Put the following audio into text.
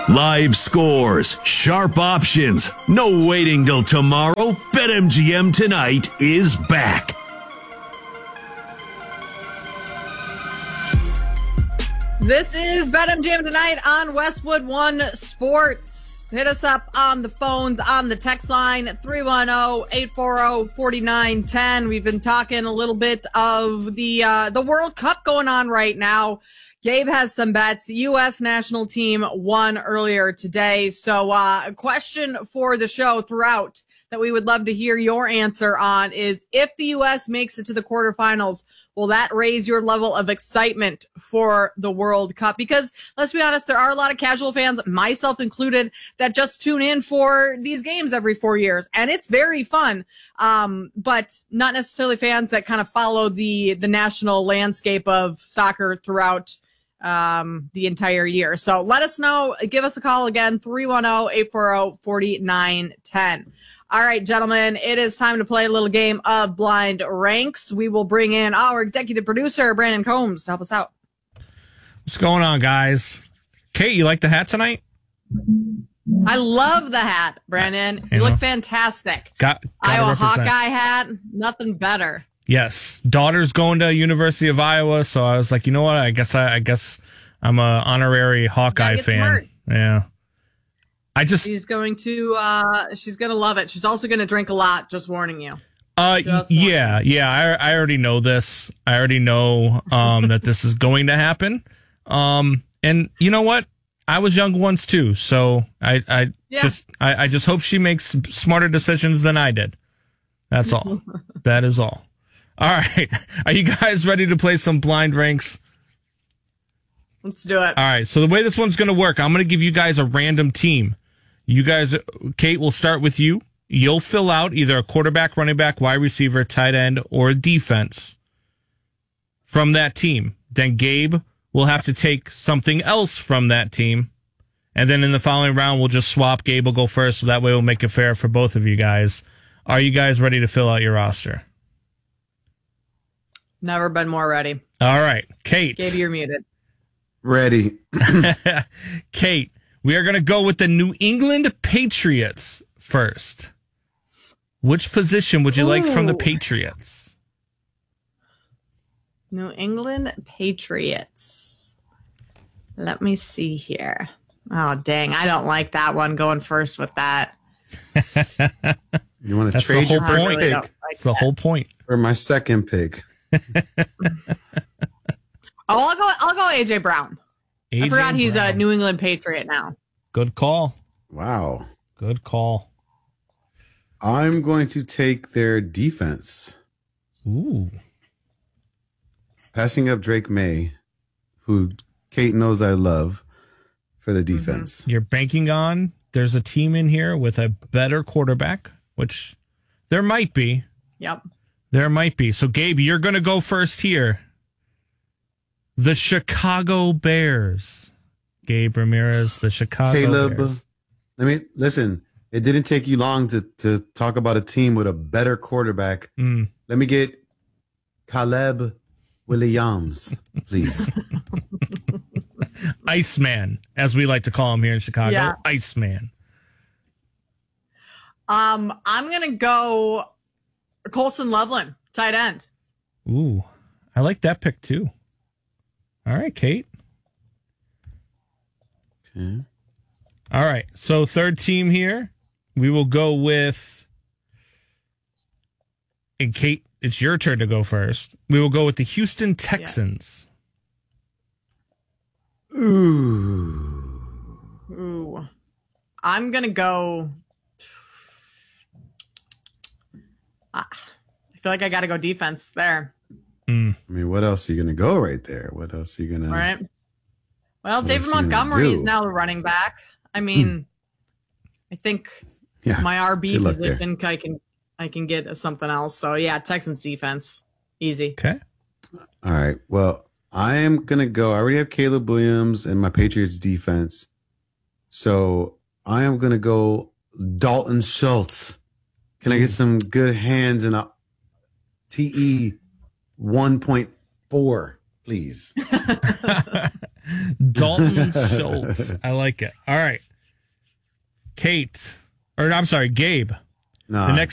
Live scores, sharp options, no waiting till tomorrow. BetMGM tonight is back. This is BetMGM tonight on Westwood One Sports. Hit us up on the phones, on the text line, 310-840-4910. We've been talking a little bit of the World Cup going on right now. Gabe has some bets. U.S. national team won earlier today. So a question for the show throughout that we would love to hear your answer on is, if the U.S. makes it to the quarterfinals, will that raise your level of excitement for the World Cup? Because let's be honest, there are a lot of casual fans, myself included, that just tune in for these games every 4 years. And it's very fun. But not necessarily fans that kind of follow the national landscape of soccer throughout the entire year. So let us know. Give us a call again, 310-840-4910. All right, gentlemen, it is time to play a little game of Blind Ranks. We will bring in our executive producer, Brandon Combs, to help us out. What's going on, guys? Kate, you like the hat tonight? I love the hat, Brandon. You look fantastic. Iowa Hawkeye hat, nothing better. Yes, daughter's going to University of Iowa, so I was like, you know what? I guess I'm a honorary Hawkeye fan. Yeah. She's going to love it. She's also going to drink a lot, just warning you. Yeah. I already know this. I already know that this is going to happen. And you know what? I was young once too, so I just hope she makes smarter decisions than I did. That's all. That is all. All right. Are you guys ready to play some Blind Ranks? Let's do it. All right. So the way this one's going to work, I'm going to give you guys a random team. You guys, Kate, we'll start with you. You'll fill out either a quarterback, running back, wide receiver, tight end, or defense from that team. Then Gabe will have to take something else from that team. And then in the following round, we'll just swap. Gabe will go first, so that way we'll make it fair for both of you guys. Are you guys ready to fill out your roster? Never been more ready. All right. Kate. Gabe, you're muted. Ready. Kate, we are going to go with the New England Patriots first. Which position would you like from the Patriots? New England Patriots. Let me see here. Oh, dang. I don't like that one going first with that. You want to trade your first point. pick? That's the whole point. Or my second pick. I'll go AJ Brown. I forgot he's a New England Patriot now. Good call. Wow. Good call. I'm going to take their defense. Ooh. Passing up Drake May, who Kate knows I love, for the defense. You're banking on there's a team in here with a better quarterback, which there might be. Yep. There might be. So, Gabe, you're going to go first here. The Chicago Bears. Gabe Ramirez, the Chicago Bears. Let me listen. It didn't take you long to talk about a team with a better quarterback. Let me get Caleb Williams, please. Iceman, as we like to call him here in Chicago. Yeah. Iceman. I'm going to go Colson Loveland, tight end. Ooh, I like that pick too. All right, Kate. Okay. All right, so third team here, we will go with, and Kate, it's your turn to go first. We will go with the Houston Texans. Yeah. Ooh. I'm going to go. I feel like I got to go defense there. I mean, what else are you going to go right there? What else are you going to... All right. Well, David Montgomery is now the running back. I mean, I think my RB position, I can get something else. So, yeah, Texans defense. Easy. Okay. All right. Well, I am going to go. I already have Caleb Williams and my Patriots defense. So, I am going to go Dalton Schultz. Can I get some good hands in a TE 1.4, please? Dalton Schultz. I like it. All right. Kate. Or I'm sorry, Gabe. Nah. The next